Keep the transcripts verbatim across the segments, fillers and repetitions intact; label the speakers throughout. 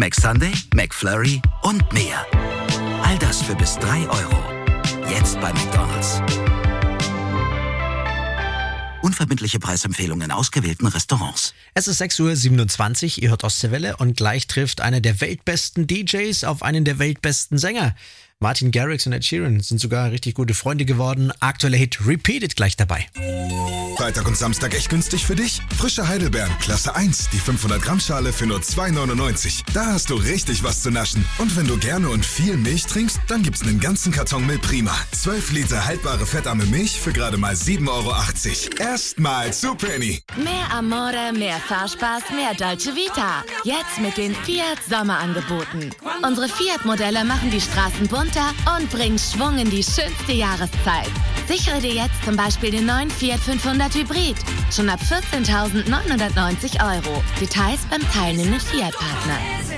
Speaker 1: McSunday, McFlurry und mehr. All das für bis drei Euro. Jetzt bei McDonald's. Unverbindliche Preisempfehlungen in ausgewählten Restaurants.
Speaker 2: Es ist sechs Uhr siebenundzwanzig, ihr hört Ostseewelle und gleich trifft einer der weltbesten D Js auf einen der weltbesten Sänger. Martin Garrix und Ed Sheeran sind sogar richtig gute Freunde geworden. Aktueller Hit Repeat It gleich dabei.
Speaker 3: Freitag und Samstag echt günstig für dich? Frische Heidelbeeren, Klasse eins, die fünfhundert Gramm Schale für nur zwei neunundneunzig. Da hast du richtig was zu naschen. Und wenn du gerne und viel Milch trinkst, dann gibt's einen ganzen Karton Milch Prima. zwölf Liter haltbare fettarme Milch für gerade mal sieben Euro achtzig. Erstmal zu Penny.
Speaker 4: Mehr Amore, mehr Fahrspaß, mehr Dolce Vita. Jetzt mit den Fiat Sommerangeboten. Unsere Fiat-Modelle machen die Straßen bunter und bringen Schwung in die schönste Jahreszeit. Sichere dir jetzt zum Beispiel den neuen Fiat fünfhundert Hybrid. Schon ab vierzehntausendneunhundertneunzig Euro. Details beim teilnehmenden Fiat-Partner.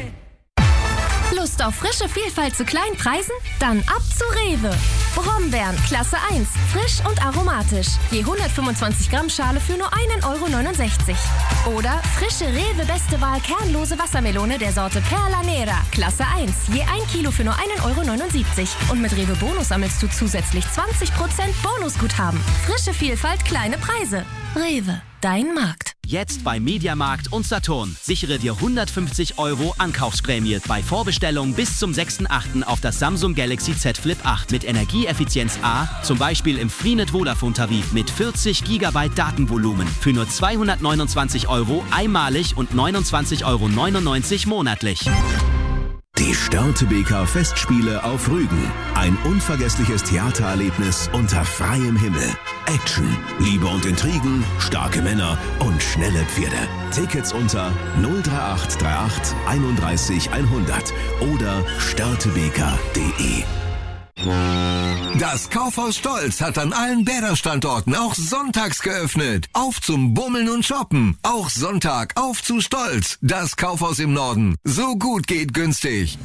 Speaker 5: Lust auf frische Vielfalt zu kleinen Preisen? Dann ab zu Rewe. Brombeeren, Klasse eins, frisch und aromatisch. Je hundertfünfundzwanzig Gramm Schale für nur ein Euro neunundsechzig. Oder frische Rewe Beste Wahl kernlose Wassermelone der Sorte Perla Nera, Klasse eins. Je ein Kilo für nur ein Euro neunundsiebzig. Und mit Rewe Bonus sammelst du zusätzlich zwanzig Prozent Bonusguthaben. Frische Vielfalt, kleine Preise. Rewe, dein Markt.
Speaker 6: Jetzt bei Mediamarkt und Saturn. Sichere dir hundertfünfzig Euro Ankaufsprämie bei Vorbestellung bis zum sechsten achten auf das Samsung Galaxy Z Flip acht mit Energieeffizienz A, zum Beispiel im Freenet Vodafone-Tarif mit vierzig Gigabyte Datenvolumen für nur zweihundertneunundzwanzig Euro einmalig und neunundzwanzig Euro neunundneunzig monatlich.
Speaker 7: Die Störtebeker Festspiele auf Rügen. Ein unvergessliches Theatererlebnis unter freiem Himmel. Action, Liebe und Intrigen, starke Männer und schnelle Pferde. Tickets unter null drei acht drei acht einunddreißig hundert oder störtebeker punkt de.
Speaker 8: Das Kaufhaus Stolz hat an allen Bäderstandorten auch sonntags geöffnet. Auf zum Bummeln und Shoppen. Auch Sonntag auf zu Stolz. Das Kaufhaus im Norden. So gut geht günstig.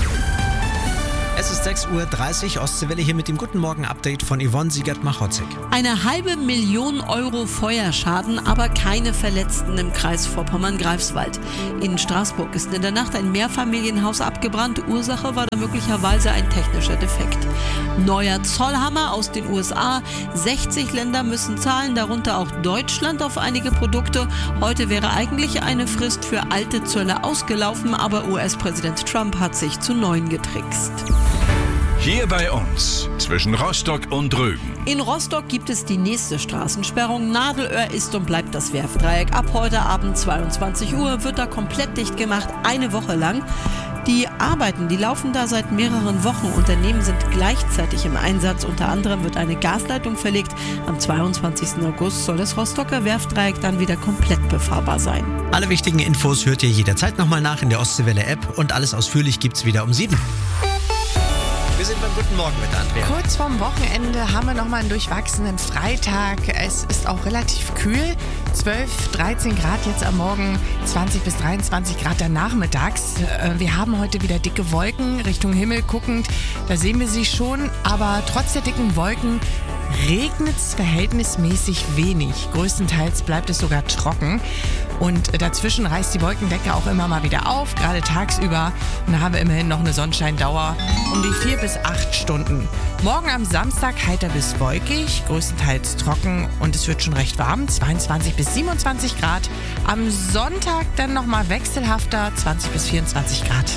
Speaker 2: Es ist sechs Uhr dreißig, Ostseewelle hier mit dem Guten Morgen-Update von Yvonne Siegert-Machotzek.
Speaker 9: Eine halbe Million Euro Feuerschaden, aber keine Verletzten im Kreis Vorpommern-Greifswald. In Straßburg ist in der Nacht ein Mehrfamilienhaus abgebrannt. Ursache war da möglicherweise ein technischer Defekt. Neuer Zollhammer aus den U S A. sechzig Länder müssen zahlen, darunter auch Deutschland auf einige Produkte. Heute wäre eigentlich eine Frist für alte Zölle ausgelaufen, aber U S-Präsident Trump hat sich zu neuen getrickst.
Speaker 10: Hier bei uns, zwischen Rostock und Rügen.
Speaker 9: In Rostock gibt es die nächste Straßensperrung. Nadelöhr ist und bleibt das Werfdreieck. Ab heute Abend zweiundzwanzig Uhr wird da komplett dicht gemacht, eine Woche lang. Die Arbeiten, die laufen da seit mehreren Wochen. Unternehmen sind gleichzeitig im Einsatz. Unter anderem wird eine Gasleitung verlegt. Am zweiundzwanzigsten August soll das Rostocker Werfdreieck dann wieder komplett befahrbar sein.
Speaker 2: Alle wichtigen Infos hört ihr jederzeit nochmal nach in der Ostseewelle-App und alles ausführlich gibt's wieder um sieben. Wir sind beim Guten Morgen mit Andrea.
Speaker 11: Kurz vorm Wochenende haben wir nochmal einen durchwachsenen Freitag. Es ist auch relativ kühl. zwölf, dreizehn Grad jetzt am Morgen, zwanzig bis dreiundzwanzig Grad dann nachmittags. Wir haben heute wieder dicke Wolken Richtung Himmel guckend. Da sehen wir sie schon, aber trotz der dicken Wolken regnet es verhältnismäßig wenig. Größtenteils bleibt es sogar trocken. Und dazwischen reißt die Wolkendecke auch immer mal wieder auf, gerade tagsüber. Und da haben wir immerhin noch eine Sonnenscheindauer um die vier bis acht Stunden. Morgen am Samstag heiter bis wolkig, größtenteils trocken und es wird schon recht warm, zweiundzwanzig bis siebenundzwanzig Grad. Am Sonntag dann nochmal wechselhafter, zwanzig bis vierundzwanzig Grad.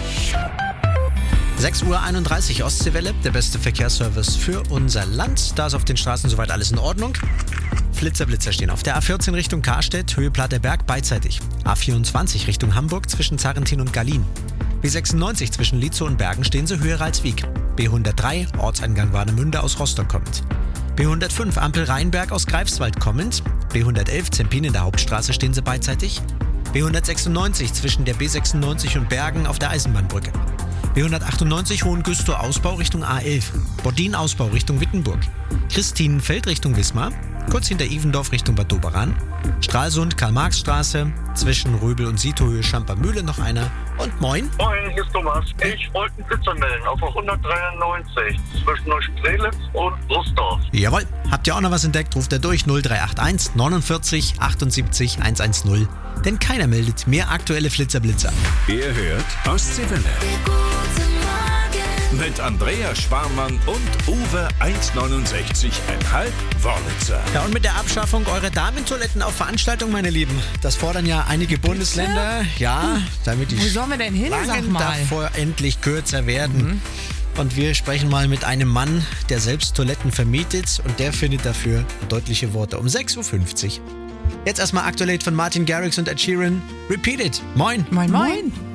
Speaker 2: sechs Uhr einunddreißig, Ostseewelle, der beste Verkehrsservice für unser Land. Da ist auf den Straßen soweit alles in Ordnung. Flitzer, Blitzer stehen auf der A vierzehn Richtung Karstedt, Höhe Platterberg beidseitig. A vierundzwanzig Richtung Hamburg zwischen Zarrentin und Gallien. B sechsundneunzig zwischen Lietzow und Bergen stehen sie Höhe Ralswiek. B hundertdrei Ortseingang Warnemünde aus Rostock kommend. B hundertfünf Ampel Rheinberg aus Greifswald kommend. B hundertelf Zempin in der Hauptstraße stehen sie beidseitig. B hundertsechsundneunzig zwischen der B sechsundneunzig und Bergen auf der Eisenbahnbrücke. B hundertachtundneunzig Hohengüstrow Ausbau Richtung A elf. Bodin Ausbau Richtung Wittenburg. Christinenfeld Richtung Wismar. Kurz hinter Ivendorf Richtung Bad Doberan. Stralsund Karl-Marx-Straße. Zwischen Röbel und Sietohöhe Schampermühle noch einer. Und moin.
Speaker 12: Moin, hier ist Thomas. Ich wollte einen Blitzer melden auf der hundertdreiundneunzig zwischen Neustrelitz und Rostorf.
Speaker 2: Jawohl. Habt ihr auch noch was entdeckt, ruft er durch null drei acht eins neunundvierzig achtundsiebzig hundertzehn. Denn keiner meldet mehr aktuelle Flitzerblitzer.
Speaker 10: Ihr hört Ostseewelle. Mit Andrea Schwarmann und Uwe eins neunundsechzig Komma fünf Wörlitzer.
Speaker 2: Ja, und mit der Abschaffung eurer Damentoiletten auf Veranstaltungen, meine Lieben, das fordern ja einige Bundesländer. Ja, damit die
Speaker 11: Wo sollen wir denn hin, sag
Speaker 2: Schlangen
Speaker 11: mal?
Speaker 2: davor endlich kürzer werden.
Speaker 11: Mhm.
Speaker 2: Und wir sprechen mal mit einem Mann, der selbst Toiletten vermietet und der findet dafür deutliche Worte um sechs Uhr fünfzig. Jetzt erstmal Aktuell von Martin Garrix und Ed Sheeran. Repeat it. Moin.
Speaker 11: Moin, moin.